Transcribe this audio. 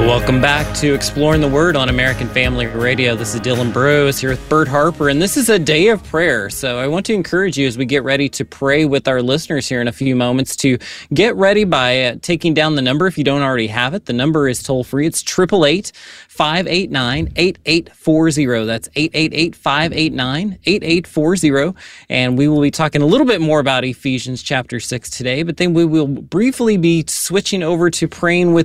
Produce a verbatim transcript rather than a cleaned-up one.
Welcome back to Exploring the Word on American Family Radio. This is Dylan Burrows here with Bert Harper, and this is a day of prayer. So I want to encourage you as we get ready to pray with our listeners here in a few moments to get ready by uh, taking down the number if you don't already have it. The number is toll-free. It's eight eight eight, five eight nine, eight eight four zero. That's eight eight eight, five eight nine, eight eight four zero. And we will be talking a little bit more about Ephesians chapter six today, but then we will briefly be switching over to praying with